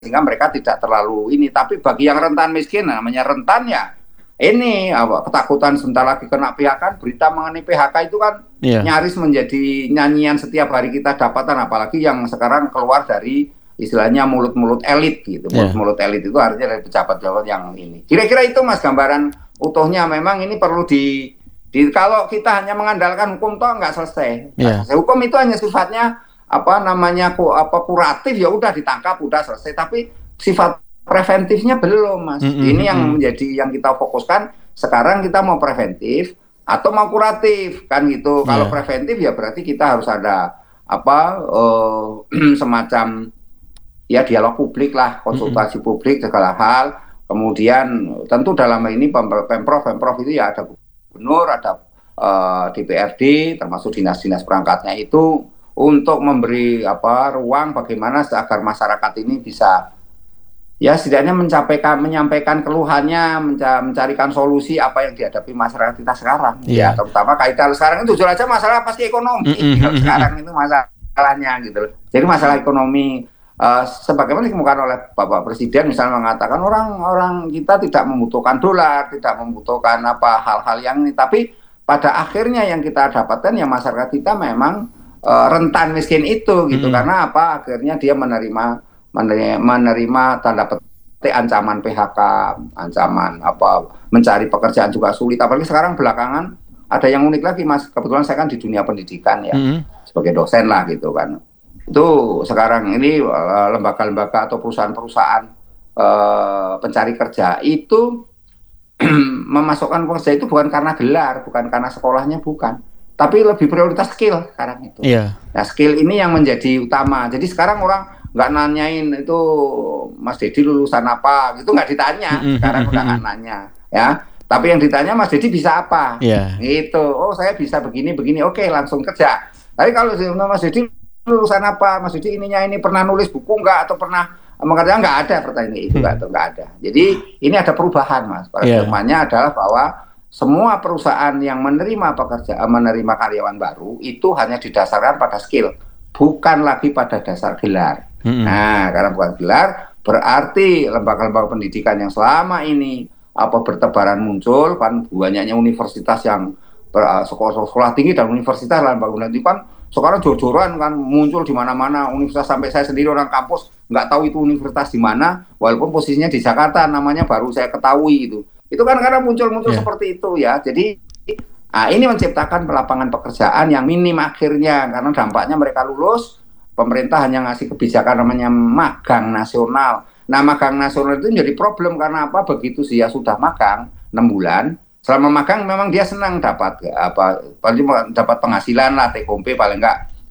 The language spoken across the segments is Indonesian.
sehingga mereka tidak terlalu ini. Tapi bagi yang rentan miskin, namanya rentan ya, ini ketakutan sebentar lagi kena PHK. Berita mengenai PHK itu kan nyaris menjadi nyanyian setiap hari kita dapatkan, apalagi yang sekarang keluar dari istilahnya mulut-mulut elit gitu. Mulut-mulut elit itu artinya dari pejabat-pejabat yang ini. Kira-kira itu Mas gambaran utuhnya. Memang ini perlu kalau kita hanya mengandalkan hukum toh nggak selesai. Hukum itu hanya sifatnya kuratif, ya udah ditangkap udah selesai, tapi sifat preventifnya belum, Mas. Ini yang menjadi yang kita fokuskan. Sekarang kita mau preventif atau mau kuratif kan gitu. Kalau preventif ya berarti kita harus ada semacam ya dialog publik lah, konsultasi publik segala hal. Kemudian tentu dalam ini Pemprov itu ya ada gubernur, ada DPRD, termasuk dinas-dinas perangkatnya itu untuk memberi ruang bagaimana agar masyarakat ini bisa ya setidaknya menyampaikan keluhannya, mencarikan solusi apa yang dihadapi masyarakat kita sekarang. Ya, terutama kaitan sekarang itu jujur aja masalah pasti ekonomi. Sekarang itu masalahnya gitu loh. Jadi masalah ekonomi sebagaimana dikemukakan oleh Bapak Presiden misalnya mengatakan orang kita tidak membutuhkan dolar, tidak membutuhkan hal-hal yang ini, tapi pada akhirnya yang kita dapatkan ya masyarakat kita memang rentan miskin itu gitu. Karena akhirnya dia menerima tanda petik ancaman PHK, ancaman mencari pekerjaan juga sulit. Apalagi sekarang belakangan ada yang unik lagi, Mas. Kebetulan saya kan di dunia pendidikan ya, sebagai dosen lah gitu kan. Itu sekarang ini lembaga-lembaga atau perusahaan-perusahaan pencari kerja itu memasukkan pekerja itu bukan karena gelar, bukan karena sekolahnya, bukan. Tapi lebih prioritas skill sekarang itu. Nah, skill ini yang menjadi utama. Jadi sekarang orang nggak nanyain itu Mas Dedi lulusan apa gitu, nggak ditanya. Sekarang udah nggak nanya ya, tapi yang ditanya Mas Dedi bisa apa gitu. Oh saya bisa begini oke langsung kerja. Tapi kalau Mas Dedi lulusan apa, Mas Dedi ini pernah nulis buku nggak atau pernah mengerjakan, nggak ada pertanyaan itu nggak ada. Jadi ini ada perubahan, Mas. Paradigmanya adalah bahwa semua perusahaan yang menerima karyawan baru itu hanya didasarkan pada skill, bukan lagi pada dasar gelar. Nah, karena bukan gelar, berarti lembaga-lembaga pendidikan yang selama ini bertebaran muncul kan, banyaknya universitas yang sekolah tinggi dan universitas lembaga pendidikan sekarang jor-joran kan muncul di mana-mana. Universitas, sampai saya sendiri orang kampus nggak tahu itu universitas di mana, walaupun posisinya di Jakarta, namanya baru saya ketahui itu. Itu kan karena muncul seperti itu ya. Jadi ini menciptakan lapangan pekerjaan yang minim akhirnya, karena dampaknya mereka lulus, pemerintah hanya ngasih kebijakan namanya magang nasional. Nah, magang nasional itu menjadi problem karena begitu sih ya sudah magang 6 bulan. Selama magang memang dia senang dapat paling dapat penghasilan lah, TKP paling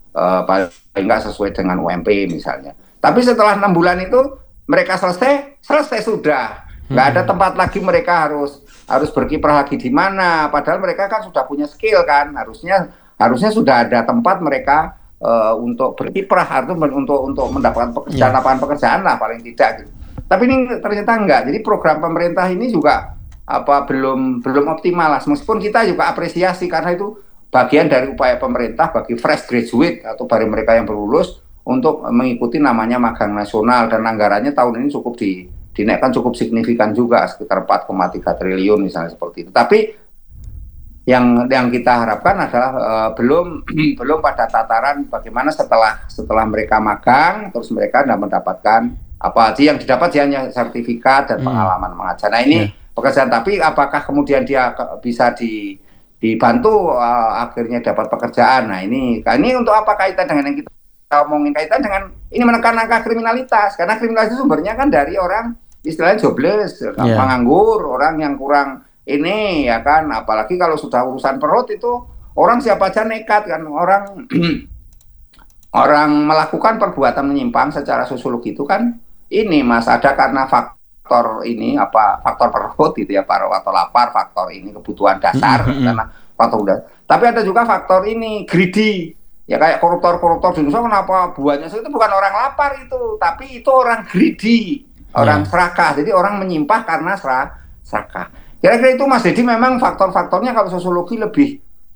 enggak sesuai dengan UMP misalnya. Tapi setelah 6 bulan itu mereka selesai sudah. Nggak ada tempat lagi mereka harus berkiprah lagi di mana, padahal mereka kan sudah punya skill kan, harusnya sudah ada tempat mereka untuk berkiprah atau untuk mendapatkan pekerjaan, lapangan pekerjaan lah paling tidak gitu. Tapi ini ternyata enggak. Jadi program pemerintah ini juga belum optimal lah. Meskipun kita juga apresiasi karena itu bagian dari upaya pemerintah bagi fresh graduate atau bagi mereka yang baru lulus untuk mengikuti namanya magang nasional, dan anggarannya tahun ini cukup dinaikkan cukup signifikan juga, sekitar 4,3 triliun misalnya seperti itu. Tapi yang kita harapkan adalah belum pada tataran bagaimana setelah mereka magang terus mereka mendapatkan yang didapat hanya sertifikat dan pengalaman mengajar. Nah ini pekerjaan, tapi apakah kemudian dia bisa dibantu akhirnya dapat pekerjaan? Nah ini untuk apa kaitan dengan yang kita omongin, kaitan dengan ini menekan angka kriminalitas, karena kriminalitas sumbernya kan dari orang istilahnya jobless, penganggur, orang yang kurang ini ya kan, apalagi kalau sudah urusan perut itu orang siapa aja nekat kan, orang melakukan perbuatan menyimpang secara sosiologi itu kan ini Mas, ada karena faktor ini faktor perut itu ya, faktor lapar, faktor ini kebutuhan dasar karena faktor udah. Tapi ada juga faktor ini greedy. Ya kayak koruptor di Indonesia kenapa buahnya itu bukan orang lapar itu, tapi itu orang greedy, orang serakah. Jadi orang menyimpang karena serakah. Kira-kira itu Mas Dedi, memang faktor-faktornya kalau sosiologi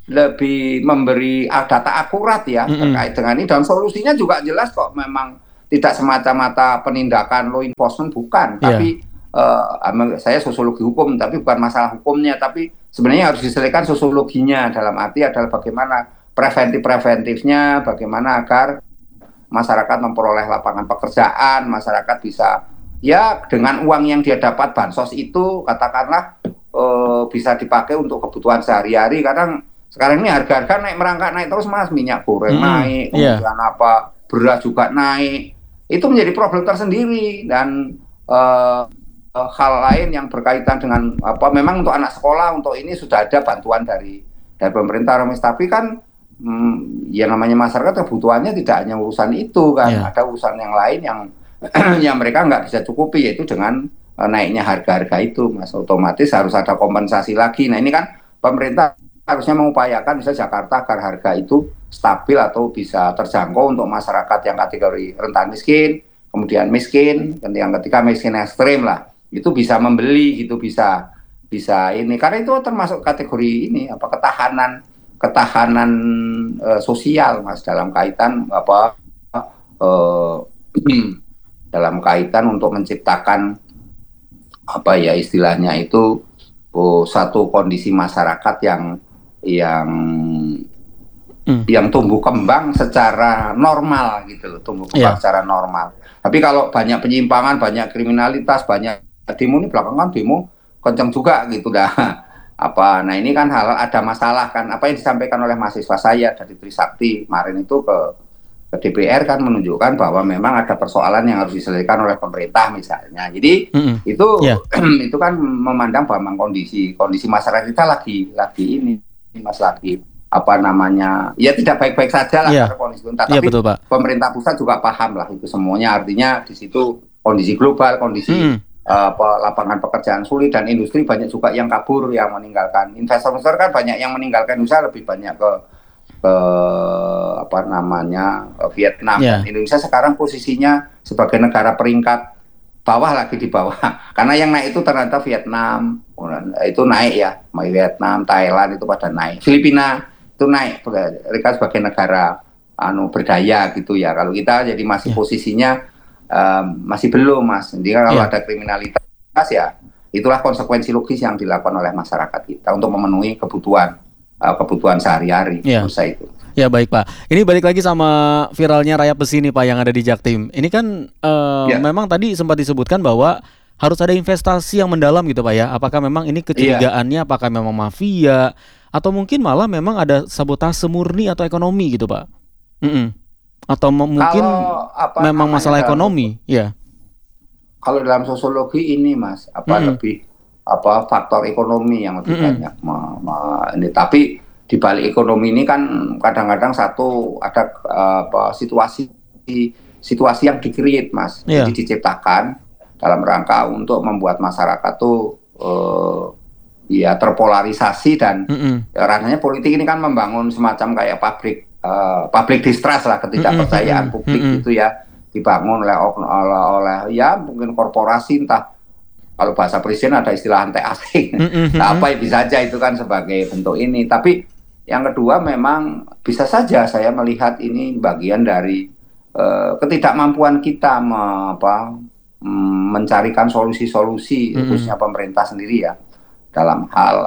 lebih memberi data akurat ya terkait dengan ini, dan solusinya juga jelas kok, memang tidak semata-mata penindakan law enforcement, bukan, tapi saya sosiologi hukum, tapi bukan masalah hukumnya, tapi sebenarnya harus diselesaikan sosiologinya, dalam arti adalah bagaimana preventifnya, bagaimana agar masyarakat memperoleh lapangan pekerjaan, masyarakat bisa ya dengan uang yang dia dapat bansos itu katakanlah bisa dipakai untuk kebutuhan sehari-hari. Kadang sekarang ini harga-harga naik merangkak naik terus Mas, minyak goreng naik, kemudian beras juga naik. Itu menjadi problem tersendiri, dan hal lain yang berkaitan dengan memang untuk anak sekolah, untuk ini sudah ada bantuan dari pemerintah, tapi kan ya namanya masyarakat kebutuhannya tidak hanya urusan itu kan, ada urusan yang lain yang yang mereka nggak bisa cukupi, yaitu dengan naiknya harga-harga itu Mas. Otomatis harus ada kompensasi lagi. Nah ini kan pemerintah harusnya mengupayakan misalnya Jakarta agar harga itu stabil atau bisa terjangkau untuk masyarakat yang kategori rentan miskin, kemudian miskin, dan yang ketiga miskin ekstrim lah, itu bisa membeli gitu, bisa ini, karena itu termasuk kategori ini ketahanan sosial Mas, dalam kaitan dalam kaitan untuk menciptakan istilahnya itu satu kondisi masyarakat yang tumbuh kembang secara normal gitu loh, secara normal. Tapi kalau banyak penyimpangan, banyak kriminalitas, banyak demo, ini belakangan demo kencang juga gitu dah. Nah ini kan ada masalah kan, apa yang disampaikan oleh mahasiswa saya dari Trisakti kemarin itu ke DPR kan menunjukkan bahwa memang ada persoalan yang harus diselesaikan oleh pemerintah misalnya. Jadi itu kan memandang bahwa kondisi masyarakat kita lagi ini Mas, lagi ya tidak baik-baik saja lah kondisi kita. Tapi betul, Pak. Pemerintah pusat juga paham lah itu semuanya, artinya di situ kondisi global, kondisi lapangan pekerjaan sulit, dan industri banyak juga yang kabur, yang meninggalkan. Investor kan banyak yang meninggalkan usaha, lebih banyak ke Vietnam. Dan Indonesia sekarang posisinya sebagai negara peringkat bawah, lagi di bawah, karena yang naik itu ternyata Vietnam, itu naik ya, Vietnam, Thailand itu pada naik, Filipina itu naik, mereka sebagai negara berdaya gitu ya. Kalau kita jadi masih posisinya masih belum Mas. Jadi kalau ada kriminalitas ya itulah konsekuensi logis yang dilakukan oleh masyarakat kita untuk memenuhi kebutuhan sehari-hari. Itu. Ya baik Pak. Ini balik lagi sama viralnya Rayap Besi nih Pak, yang ada di Jaktim. Ini kan memang tadi sempat disebutkan bahwa harus ada investasi yang mendalam gitu Pak ya. Apakah memang ini kecurigaannya, apakah memang mafia, atau mungkin malah memang ada sabotase murni atau ekonomi gitu Pak? Atau mungkin memang masalah ekonomi? Kalau dalam sosiologi ini Mas, lebih faktor ekonomi yang lebih banyak ini. Tapi di balik ekonomi ini kan kadang-kadang ada situasi yang di-create Mas, jadi diciptakan dalam rangka untuk membuat masyarakat tuh terpolarisasi, dan ranahnya politik ini kan membangun semacam kayak public distrust lah, ketidakpercayaan publik gitu ya, dibangun oleh mungkin korporasi, entah kalau bahasa presiden ada istilah antek asing, apa bisa saja itu kan sebagai bentuk ini. Tapi yang kedua memang bisa saja saya melihat ini bagian dari ketidakmampuan kita mencarikan solusi-solusi, khususnya pemerintah sendiri ya, dalam hal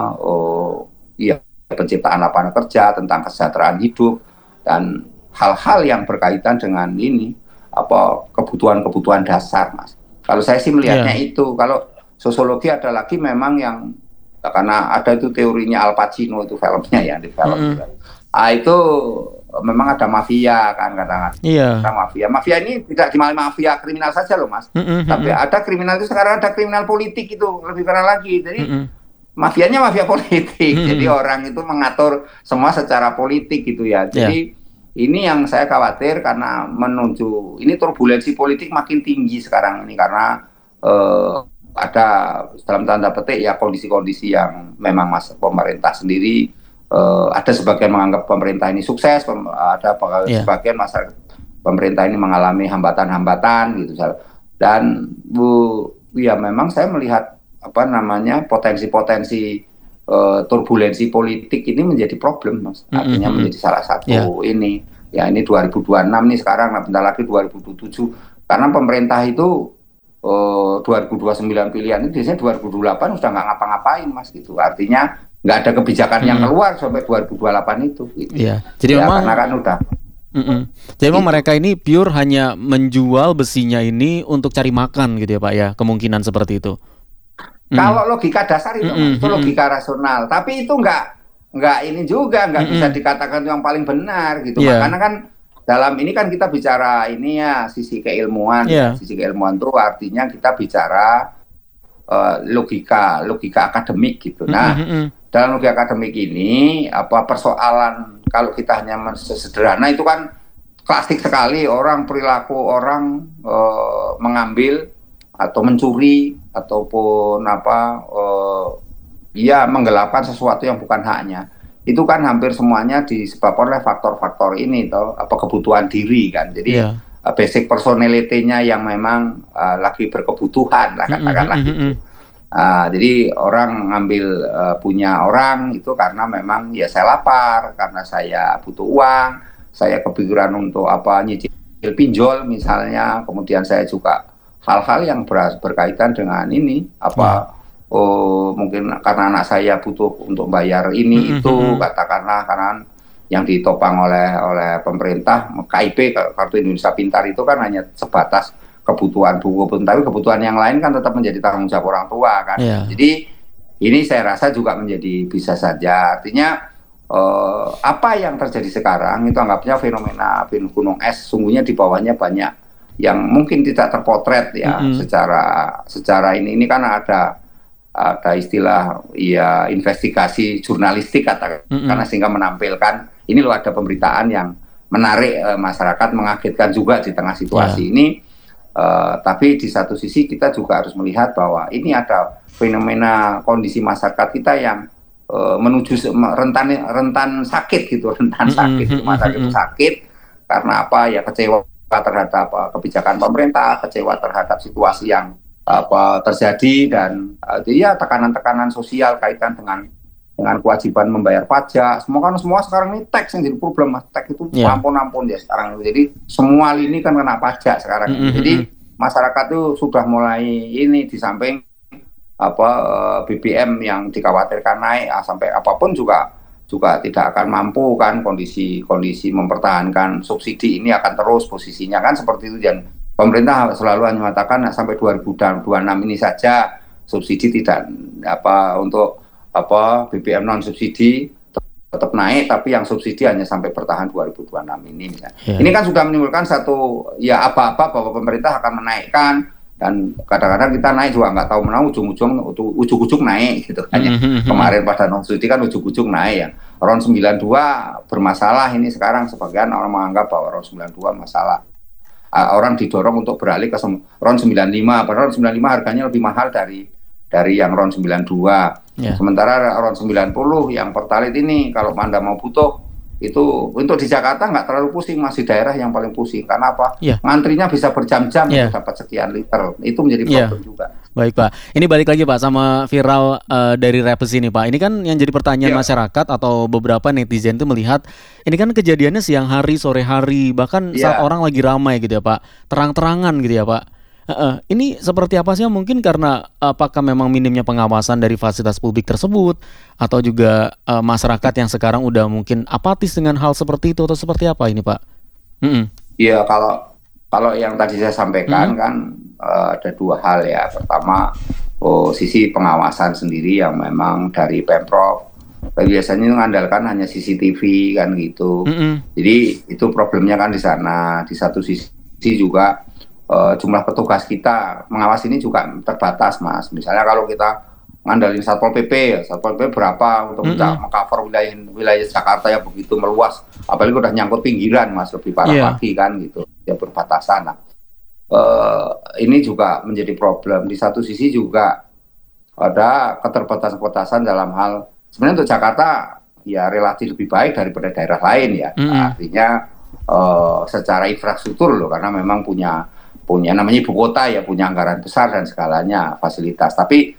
penciptaan lapangan kerja, tentang kesejahteraan hidup, dan hal-hal yang berkaitan dengan ini kebutuhan dasar Mas. Kalau saya sih melihatnya itu. Kalau sosiologi ada lagi memang yang, karena ada itu teorinya Al Pacino, itu filmnya ya, di film itu memang ada mafia kan kadang-kadang. Mafia ini tidak cuma mafia kriminal saja loh Mas, tapi ada kriminal itu sekarang ada kriminal politik, itu lebih parah lagi. Jadi mafianya mafia politik, jadi orang itu mengatur semua secara politik gitu ya. Jadi ini yang saya khawatir, karena menuju ini turbulensi politik makin tinggi sekarang ini, karena ada dalam tanda petik ya kondisi-kondisi yang memang pemerintah sendiri ada sebagian menganggap pemerintah ini sukses, ada sebagian masyarakat pemerintah ini mengalami hambatan-hambatan gitu. Dan memang saya melihat potensi-potensi turbulensi politik ini menjadi problem Mas. Artinya menjadi salah satu ini. Ya ini 2026 nih sekarang, nah bentar lagi 2027. Karena pemerintah itu 2029 pilihan itu biasanya 2028 sudah nggak ngapa-ngapain Mas gitu. Artinya nggak ada kebijakan yang keluar sampai 2028 itu. Gitu. Iya. Jadi ya, memang karena kan udah. Jadi memang mereka ini pure hanya menjual besinya ini untuk cari makan gitu ya Pak ya, kemungkinan seperti itu. Kalau logika dasar itu, itu logika rasional. Tapi itu nggak ini juga nggak bisa dikatakan yang paling benar gitu. Karena kan dalam ini kan kita bicara ini ya sisi keilmuan. Sisi keilmuan itu artinya kita bicara logika akademik gitu. Nah, dalam logika akademik ini apa persoalan kalau kita hanya sederhana itu kan klasik sekali perilaku orang mengambil atau mencuri ataupun menggelapkan sesuatu yang bukan haknya. Itu kan hampir semuanya disebabkan oleh faktor-faktor ini kebutuhan diri kan. Jadi basic personality-nya yang memang lagi berkebutuhan lah katakanlah gitu. Jadi orang ngambil punya orang itu karena memang ya saya lapar, karena saya butuh uang, saya kepikiran untuk nyicil pinjol misalnya, kemudian saya juga hal-hal yang berkaitan dengan ini mungkin karena anak saya butuh untuk bayar ini itu katakanlah karena yang ditopang oleh pemerintah KIP Kartu Indonesia Pintar itu kan hanya sebatas kebutuhan buku pun, tapi kebutuhan yang lain kan tetap menjadi tanggung jawab orang tua kan. Jadi ini saya rasa juga menjadi bisa saja artinya apa yang terjadi sekarang itu anggapnya fenomena gunung es, sungguhnya di bawahnya banyak yang mungkin tidak terpotret ya secara ini kan ada istilah ya investigasi jurnalistik karena sehingga menampilkan ini loh ada pemberitaan yang menarik masyarakat, mengagetkan juga di tengah situasi ini. Tapi di satu sisi kita juga harus melihat bahwa ini ada fenomena kondisi masyarakat kita yang menuju rentan sakit gitu, masyarakat itu sakit karena kecewa terhadap kebijakan pemerintah, kecewa terhadap situasi yang terjadi dan tekanan-tekanan sosial kaitan dengan kewajiban membayar pajak. Semua sekarang ini tax yang jadi problem, Mas. Tax itu ampun ya sekarang. Jadi semua lini kan kena pajak sekarang ini. Jadi masyarakat itu sudah mulai ini di samping BBM yang dikhawatirkan naik sampai apapun juga tidak akan mampu kan kondisi mempertahankan subsidi ini akan terus posisinya kan seperti itu dan pemerintah selalu hanya mengatakan sampai 2026 ini saja subsidi tidak untuk BBM non subsidi tetap naik tapi yang subsidi hanya sampai bertahan 2026 ini. Ini kan sudah menimbulkan satu bahwa pemerintah akan menaikkan dan kadang-kadang kita naik juga nggak tahu menang ujung-ujung naik gitu kan ya. Kemarin pada non subsidi kan ujung-ujung naik ya. RON 92 bermasalah ini sekarang sebagian orang menganggap bahwa RON 92 masalah. Orang didorong untuk beralih ke RON 95 padahal RON 95 harganya lebih mahal dari yang RON 92. Sementara RON 90 yang Pertalite ini kalau Anda mau butuh itu untuk di Jakarta nggak terlalu pusing, masih daerah yang paling pusing karena ngantrinya bisa berjam-jam untuk dapat sekian liter, itu menjadi problem juga. Baik Pak, ini balik lagi Pak sama viral dari Repes ini Pak. Ini kan yang jadi pertanyaan masyarakat atau beberapa netizen itu melihat ini kan kejadiannya siang hari, sore hari, bahkan saat orang lagi ramai gitu ya Pak, terang-terangan gitu ya Pak. Ini seperti apa sih? Mungkin karena apakah memang minimnya pengawasan dari fasilitas publik tersebut atau juga masyarakat yang sekarang udah mungkin apatis dengan hal seperti itu atau seperti apa ini Pak? Iya kalau yang tadi saya sampaikan kan ada dua hal ya. Pertama sisi pengawasan sendiri yang memang dari Pemprov biasanya mengandalkan hanya CCTV kan gitu. Jadi itu problemnya kan di sana. Di satu sisi juga jumlah petugas kita mengawasi ini juga terbatas Mas. Misalnya kalau kita ngandalin Satpol PP berapa untuk meng-cover wilayah Jakarta yang begitu meluas, apalagi udah nyangkut pinggiran Mas, lebih parah lagi kan gitu, ya berbatasan. Nah, ini juga menjadi problem. Di satu sisi juga ada keterbatasan dalam hal sebenarnya untuk Jakarta ya relatif lebih baik daripada daerah lain ya. Artinya secara infrastruktur loh, karena memang punya namanya ibu kota ya, punya anggaran besar dan segalanya fasilitas, tapi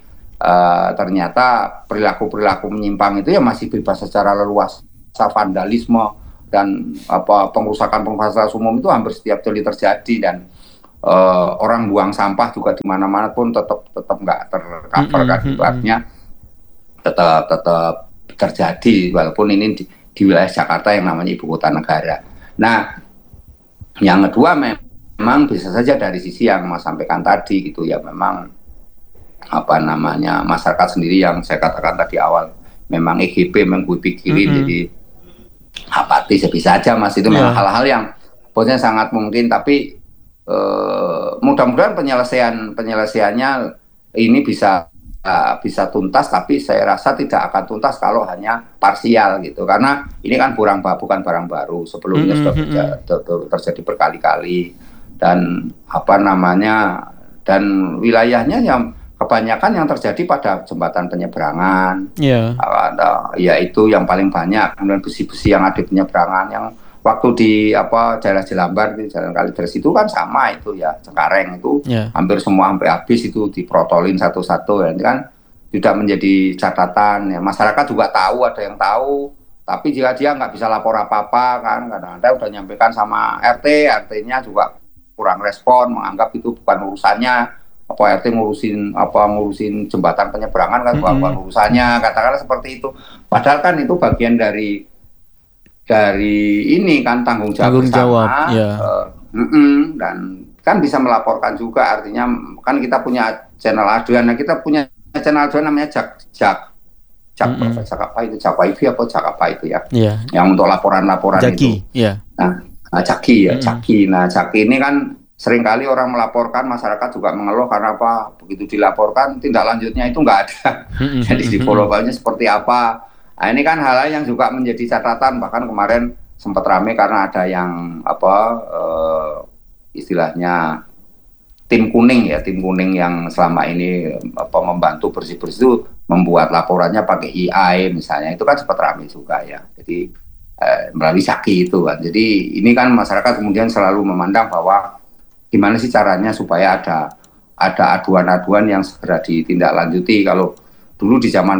ternyata perilaku menyimpang itu ya masih bebas secara leluasa, vandalisme dan pengerusakan fasilitas umum itu hampir setiap kali terjadi, dan orang buang sampah juga di mana-mana pun tetap nggak tercover kan, itu artinya tetap terjadi walaupun ini di wilayah Jakarta yang namanya ibu kota negara. Nah, yang kedua memang bisa saja dari sisi yang Mas sampaikan tadi gitu ya, memang masyarakat sendiri yang saya katakan tadi awal, memang EGP memang gue pikirin jadi apatis, bisa aja Mas, itu memang hal-hal yang pokoknya sangat mungkin, tapi mudah-mudahan penyelesaiannya ini bisa tuntas, tapi saya rasa tidak akan tuntas kalau hanya parsial gitu, karena ini kan bukan barang baru, sebelumnya sudah terjadi berkali-kali, dan dan wilayahnya yang kebanyakan yang terjadi pada jembatan penyeberangan, yaitu yang paling banyak, kemudian besi-besi yang ada di penyeberangan, yang waktu di daerah Jelambar di Jalan Kalideres itu kan sama itu ya, Cengkareng itu hampir semua sampai habis itu diprotolin satu-satu, ya, ini kan tidak menjadi catatan ya, masyarakat juga tahu, ada yang tahu, tapi jika dia nggak bisa lapor apa-apa kan, kadang-kadang udah nyampaikan sama RT-nya juga kurang respon, menganggap itu bukan urusannya, RT ngurusin jembatan penyeberangan kan bukan urusannya, katakanlah seperti itu, padahal kan itu bagian dari ini kan tanggung jawab dan kan bisa melaporkan juga, artinya kan kita punya channel aduan, kita punya channel aduan namanya Jak Wifi yang untuk laporan Jaki, itu Jaki. Nah, Jaki ini kan seringkali orang melaporkan, masyarakat juga mengeluh karena begitu dilaporkan tindak lanjutnya itu nggak ada, jadi di follow-up-nya seperti apa. Nah, ini kan hal yang juga menjadi catatan, bahkan kemarin sempat ramai karena ada yang istilahnya tim kuning yang selama ini membantu bersih-bersih itu membuat laporannya pakai AI misalnya, itu kan sempat ramai juga ya, jadi melalui Jaki itu kan. Jadi ini kan masyarakat kemudian selalu memandang bahwa gimana sih caranya supaya ada aduan-aduan yang segera ditindaklanjuti. Kalau dulu di zaman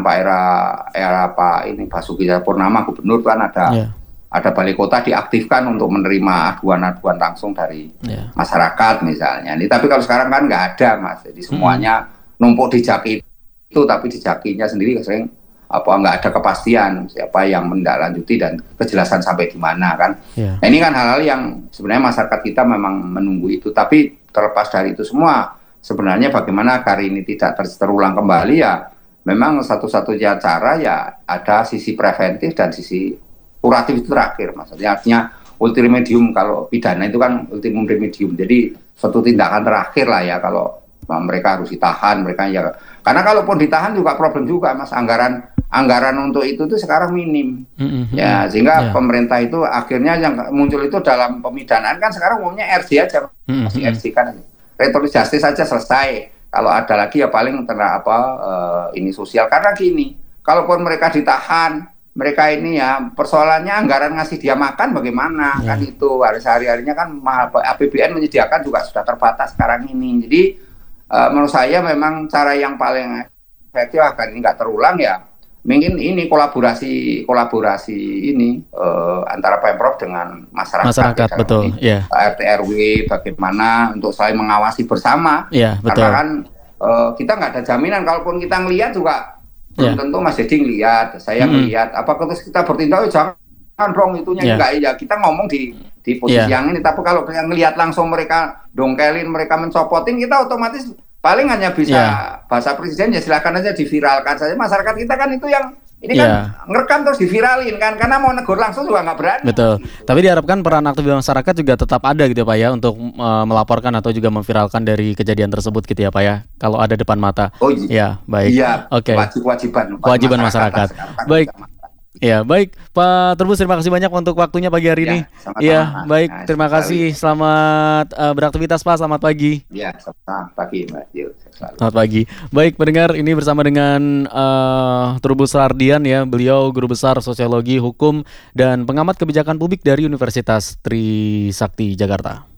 era Basuki Cahayapurnama gubernur kan ada balai kota diaktifkan untuk menerima aduan-aduan langsung dari masyarakat misalnya. Tapi kalau sekarang kan nggak ada Mas, jadi semuanya numpuk di Jaki itu, tapi di Jakinya sendiri sering nggak ada kepastian siapa yang menindaklanjuti dan kejelasan sampai di mana kan. Nah, ini kan hal-hal yang sebenarnya masyarakat kita memang menunggu itu, tapi terlepas dari itu semua sebenarnya bagaimana agar ini tidak terulang kembali, ya memang satu-satunya cara ya ada sisi preventif dan sisi kuratif itu terakhir, maksudnya artinya ultimum remedium, kalau pidana itu kan ultimum remedium, jadi suatu tindakan terakhir lah ya, kalau mereka harus ditahan, karena kalaupun ditahan juga problem juga Mas, anggaran untuk itu tuh sekarang minim, ya sehingga pemerintah itu akhirnya yang muncul itu dalam pemidanaan kan sekarang umumnya RJ aja, masih RJ kan, restoratif justice saja selesai. Kalau ada lagi ya paling ini sosial, karena gini, kalaupun mereka ditahan, mereka ini ya persoalannya anggaran ngasih dia makan bagaimana, kan itu sehari-harinya kan APBN menyediakan juga sudah terbatas sekarang ini. Jadi menurut saya memang cara yang paling efektif agar ini nggak terulang ya mungkin ini kolaborasi ini antara Pemprov dengan masyarakat betul ya. RT RW bagaimana untuk saling mengawasi bersama, karena kan kita nggak ada jaminan, kalaupun kita ngelihat juga belum tentu Mas Dedi ngelihat, saya ngelihat, apakah terus kita bertindak jangan dong itunya enggak, ya kita ngomong di posisi yang ini, tapi kalau yang ngelihat langsung mereka dongkelin, mereka mencopotin, kita otomatis paling hanya bisa bahasa presiden ya silakan aja diviralkan saja. Masyarakat kita kan itu yang ini kan ngerekam terus diviralin kan, karena mau negur langsung juga nggak berani. Betul. Tapi diharapkan peran aktif masyarakat juga tetap ada gitu ya Pak ya, untuk melaporkan atau juga memviralkan dari kejadian tersebut gitu ya Pak ya, kalau ada depan mata. Oh iya. Ya baik. Iya. Oke. Kewajiban masyarakat. Baik. Ya baik Pak Trubus, terima kasih banyak untuk waktunya pagi hari ini. Iya baik, terima kasih. Selamat beraktivitas Pak, selamat pagi. Iya, selamat pagi Mbak. Selamat pagi. Baik pendengar, ini bersama dengan Trubus Rardian ya, beliau Guru Besar Sosiologi Hukum dan Pengamat Kebijakan Publik dari Universitas Trisakti Jakarta.